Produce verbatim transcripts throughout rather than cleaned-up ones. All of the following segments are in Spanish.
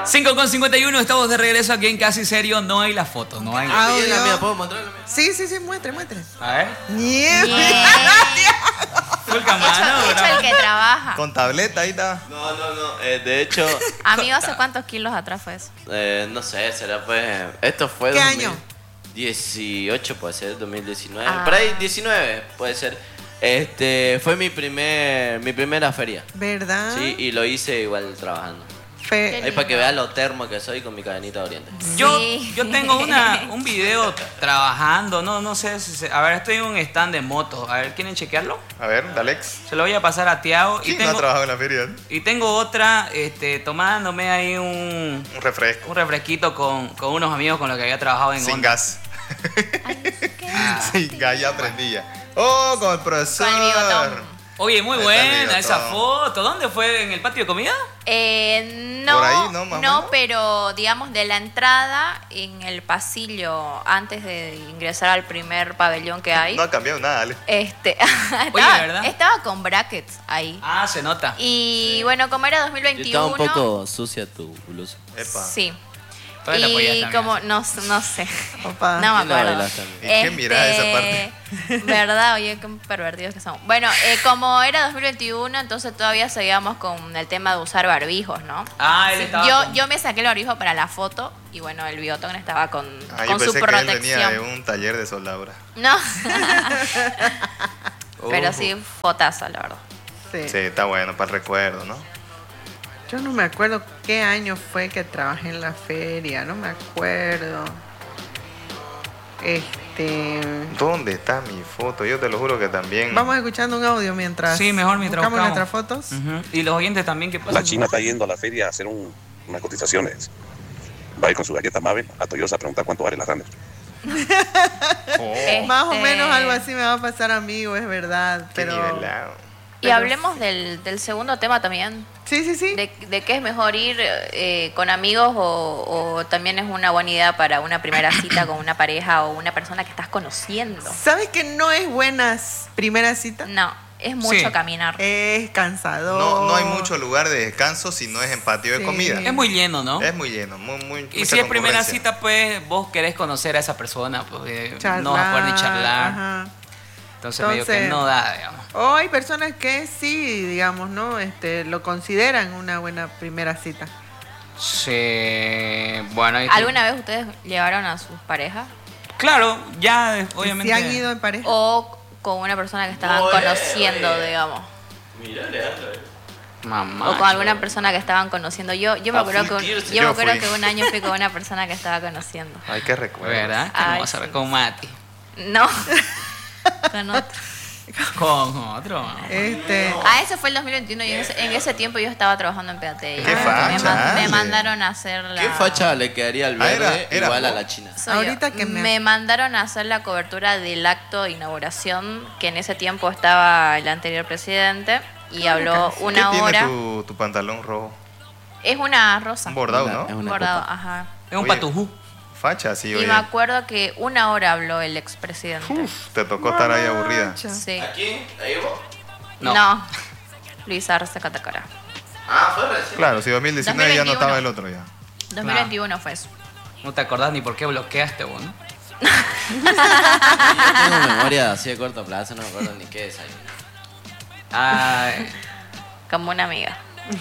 cinco con cincuenta y uno, estamos de regreso aquí en Casi Serio. No hay la foto, no hay. Ah, la mía, ¿puedo mostrarla? Sí, sí, sí, muestre, muestre. A ver. Nieve. Full camano, Mucho el que trabaja. Con tableta ahí está. No, no, no. Eh, de hecho, Amigo, ¿hace cuántos kilos atrás fue eso? eh, no sé, será pues. Esto fue. ¿Qué dos mil año? dieciocho puede ser, dos mil diecinueve. Ah. Por ahí, diecinueve puede ser. Este, fue mi primer, mi primera feria. ¿Verdad? Sí, y lo hice igual trabajando. Fe- Ahí para que vean lo termo que soy con mi cadenita de oriente. Yo, Sí. yo tengo una, un video trabajando, no, no sé si se- a ver, estoy en un stand de motos. A ver, ¿quieren chequearlo? A ver, Dalex. Se lo voy a pasar a Tiago. Y ¿Quién no ha tengo, trabajado en la feria? y tengo otra, este, tomándome ahí un, Un refresco. un refresquito con, con unos amigos con los que había trabajado en Sin Honda. gas. ¿Qué? Sin gas, ya aprendí ya. Oh, con el profesor. Con el bigotón. Oye, muy Ahí está el buena bigotón. esa foto. ¿Dónde fue? ¿En el patio de comida? Eh, no, Por ahí, ¿no? Más o menos. pero digamos de la entrada en el pasillo antes de ingresar al primer pabellón que hay. No ha cambiado nada, Ale. Este, Oye, estaba, ¿verdad? estaba con brackets ahí. Ah, se nota. Y bueno, como era dos mil Y veintiuno. estaba un poco sucia tu blusa. Epa. Sí. ¿Dónde te apoyaste, Y amiga? como, no, no sé. Opa. No me ¿Quién la acuerdo. bailaste, amiga? ¿Y qué mirás esa parte? ¿Verdad? Oye, qué pervertidos que son. Bueno, eh, como era dos mil veintiuno, entonces todavía seguíamos con el tema de usar barbijos, ¿no? Ah, él Sí, estaba yo, con- yo me saqué el barbijo para la foto y bueno, el bigotón estaba con, Ah, yo con su pensé que él venía protección. de un taller de soldadura. No. Pero Ojo. sí, fotaza, la verdad. Sí. Sí, está bueno para el recuerdo, ¿no? Yo no me acuerdo qué año fue que trabajé en la feria, no me acuerdo. Este. ¿Dónde está mi foto? Yo te lo juro que también. Vamos escuchando un audio mientras. Sí, mejor mientras buscamos buscamos. nuestras fotos. Ujú. Y los oyentes también, ¿qué pasa? La China está yendo a la feria a hacer un- unas cotizaciones. Va a ir con su galleta Mabel a Toyosa a preguntar cuánto vale la Runner. Oh, Eh, Más o Este- menos algo así me va a pasar amigo, es verdad. qué Pero. nivelado. Y hablemos del, del segundo tema también. Sí, sí, sí. De, de qué es mejor ir eh, con amigos o, o también es una buena idea para una primera cita con una pareja o una persona que estás conociendo. ¿Sabes que no es buenas primera cita? No, es mucho Sí. caminar. Es cansador. No, no hay mucho lugar de descanso si no es en patio de Sí. comida. Es muy lleno, ¿no? Es muy lleno, muy, muy Y mucha si es primera concurrencia. cita, pues vos querés conocer a esa persona, pues eh, Charlar, no vas a poder ni charlar. ajá. Entonces, medio que Entonces- no da, digamos. O hay personas que sí, digamos, ¿no? Este, lo consideran una buena primera cita. Sí, bueno. ahí- ¿Alguna vez ustedes llevaron a sus parejas? Claro, ya, eh, obviamente. Si han ido en pareja. ¿O con una persona que estaban No, eh, conociendo, eh. digamos? Mira, Leandro. Mamá. O con alguna persona que estaban conociendo. Yo, yo me A acuerdo que un, fultirse. yo me Yo acuerdo fui. que un año fui con una persona que estaba conociendo. Ay, qué recuerdo. ¿Verdad? Que Ay, no vas a ver sí. con Mati. No. Con otro. Con otro. Este, Ah, ese fue el dos mil veintiuno y en ese, en ese tiempo yo estaba trabajando en P A T. y Qué me, facha, man- me Ale. mandaron a hacer la... ¿Qué facha le quedaría al Ah, era- verde era igual a vos. la china? Soy yo. Ahorita que me- me mandaron a hacer la cobertura del acto de inauguración, que en ese tiempo estaba el anterior presidente y habló ¿Qué una tiene hora. tu, tu pantalón rojo? Es una rosa. Un bordado, Una- ¿no? es Un una bordado, copa. ajá. Es un Oye, patujú. Facha, sí, Y oye. me acuerdo que una hora habló el expresidente. Uf, te tocó estar ahí aburrida. Mancha. Sí. ¿A quién? ¿Ahí vos? No. No. Luis Arce Catacara. Ah, fue recién. Claro, si dos mil diecinueve ya no estaba el otro ya. dos mil veintiuno fue eso. No te acordás ni por qué bloqueaste vos, ¿no? Yo tengo memoria así de corto plazo, no me acuerdo ni qué desayuno. Ay. Como una amiga.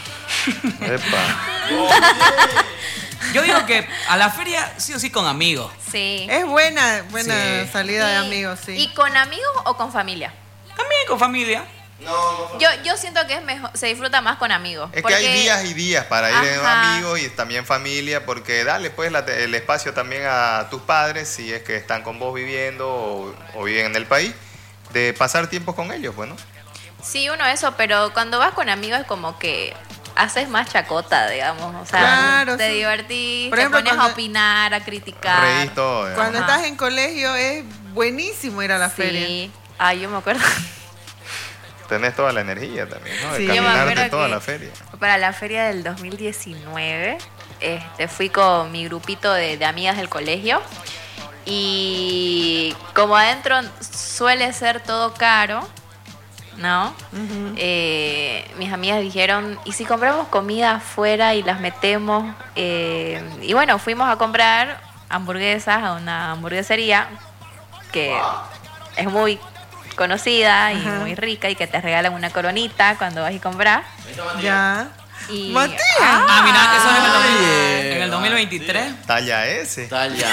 Epa. Yo digo que a la feria sí o sí con amigos. Sí. es buena, buena Sí. salida de Y- amigos, sí. ¿Y con amigos o con familia? También con familia. No, no Yo, yo siento que es mejor, se disfruta más con amigos. Es que porque- hay días y días para ir en Ajá. amigos y también familia, porque dale pues la- el espacio también a tus padres, si es que están con vos viviendo o, o viven en el país, de pasar tiempo con ellos, bueno. Sí, uno eso, pero cuando vas con amigos es como que haces más chacota, digamos. O sea, Claro, te sí. divertís, Por te ejemplo, pones a cuando- opinar, a criticar. Reís todo. digamos. Cuando Ajá. estás en colegio es buenísimo ir a la feria. Sí. Ay, yo me acuerdo. Tenés toda la energía también, ¿no? De Sí, yo me caminarte acuerdo toda que- la feria. Para la feria del dos mil diecinueve, este, fui con mi grupito de, de amigas del colegio y como adentro suele ser todo caro, ¿no? Eh, mis amigas dijeron, ¿y si compramos comida afuera y las metemos? Eh, y bueno, fuimos a comprar hamburguesas a una hamburguesería que es muy conocida y Ajá. muy rica y que te regalan una coronita cuando vas y compras. Ya. Y, Matías. Ah, mira, eso es en el, dos mil- Ay, en el dos mil veintitrés. Talla S. Talla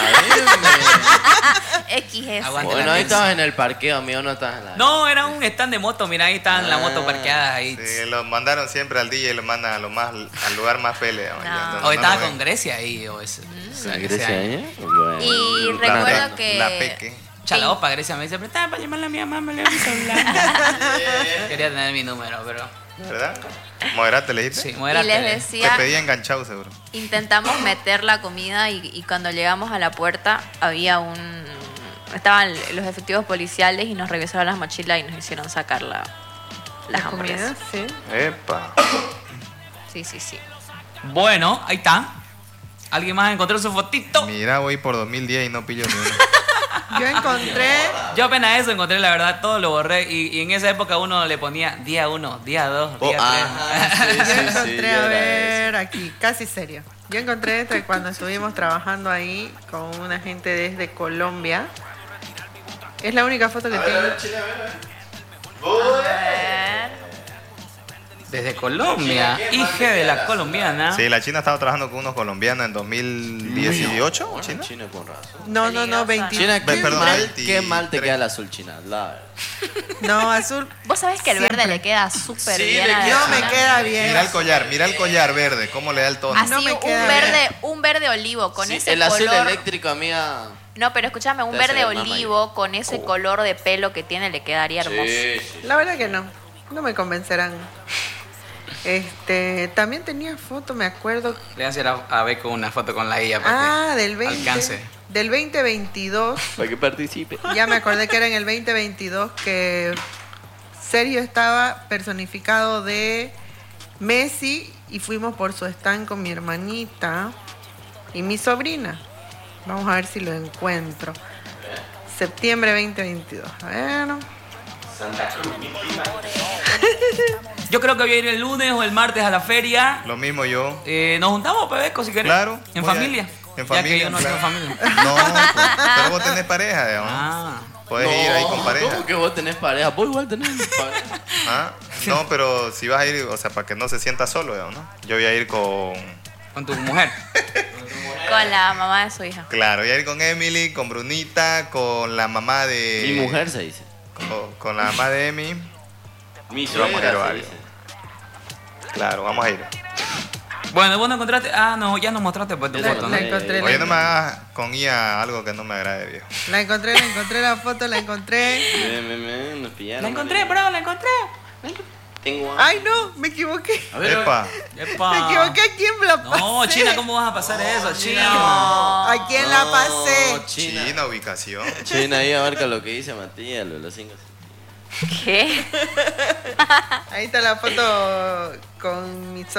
X S. Aguanta. Bueno, ahí estabas en el parqueo, amigo, no estabas en la... No, era un stand de moto, mira, ahí estaban las Ah. motos parqueadas ahí. Sí, lo mandaron siempre al D J y lo mandan a lo más, al lugar más pelea. No. Hoy estaba lo con ven. Grecia ahí. O ese, ¿La ese Grecia año. ahí? Bueno. Y La- recuerdo la- que... La peque. Chalaopa, Grecia me dice, prestaba para llamarle a mi mamá, me le doy mi celular. Quería tener mi número, pero... ¿Verdad? Moderate, le dijiste. Sí, Y modérate. les Te decía, pedía enganchado, seguro. intentamos meter la comida y, y cuando llegamos a la puerta había un... Estaban los efectivos policiales y nos revisaron las mochilas y nos hicieron sacar la, las La comida, hamburguesas. sí. Epa. Sí, sí, sí. Bueno, ahí está. ¿Alguien más encontró su fotito? Mira, voy por dos mil diez y no pillo ni uno. Yo encontré. Yo apenas eso encontré, la verdad, todo lo borré. Y, y en esa época uno le ponía día uno, día dos, Oh, día ajá, sí, Yo sí, sí, encontré, yo a era ver, aquí, casi serio. Yo encontré este cuando estuvimos trabajando ahí con una gente desde Colombia. Es la única foto que tengo. Desde Colombia, hija de la colombiana. Sí, la China estaba trabajando con unos colombianos en dos mil dieciocho, Bueno, China. China con razón. No, no, no, Peligrosa. veinte. China, qué, Perdón, mal, veintitrés. qué mal te queda el azul, China. La... No, azul. Vos sabés que el Siempre. verde le queda súper Sí, bien le a la queda- No me China. queda bien. Mira el collar, mira el collar verde, cómo le da el tono. Así No me un queda verde, un verde olivo con Sí, ese el azul color. eléctrico, amiga. No, pero escúchame, un Te hace verde ver más olivo con ese Oh. color de pelo que tiene le quedaría hermoso. Sí, sí. La verdad que no. No me convencerán. Este, también tenía foto, me acuerdo. Le voy a hacer a, a Beco una foto con la I A para Ah, que del veinte. alcance. Del veinte veintidós. Para que participe. Ya me acordé que era en el veinte veintidós que Sergio estaba personificado de Messi y fuimos por su stand con mi hermanita y mi sobrina. Vamos a ver si lo encuentro. Septiembre veinte veintidós. A ver. Yo creo que voy a ir el lunes o el martes a la feria. Lo mismo yo. Eh, nos juntamos, Pebeco, si querés. Claro. En voy a- familia. En Ya familia. que yo no claro. tengo familia. No, pues, pero vos tenés pareja, digamos. Ah. Puedes ir ahí con pareja. ¿Cómo que vos tenés pareja? Vos igual tenés pareja. Ah, no, pero si vas a ir, o sea, para que no se sienta solo, digamos, ¿no? Yo voy a ir con... Con tu mujer. Con la mamá de su hija. Claro, voy a ir con Emily, con Brunita, con la mamá de... Mi mujer se dice. Con, con la mamá de Emi. Mi Vamos a ir suegra se varios. dice. Claro, vamos a ir. Bueno, vos no encontraste. Ah, no, ya nos mostraste pues tu Yo foto, la ¿no? encontré. Oye, no me hagas con I A algo que no me agrade, viejo. La encontré, la encontré la foto, la encontré. Me, me, me, nos pillaron. La encontré, mami. bro, la encontré. Tengo Ay, no, me equivoqué. A ver, Epa, Epa. Me equivoqué, ¿a quién la pasé? No, China, ¿cómo vas a pasar eso? China. ¿A quién la pasé? No, China. China, ubicación. China ahí abarca lo que dice Matías, lo de los cinco. ¿Qué? Ahí está la foto con mi